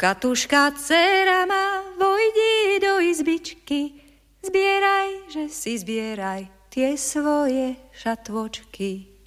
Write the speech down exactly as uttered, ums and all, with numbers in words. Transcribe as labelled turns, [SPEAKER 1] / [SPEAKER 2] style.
[SPEAKER 1] Katuška, dcera má, vojdi do izbičky, zbieraj, že si zbieraj tie svoje šatvočky.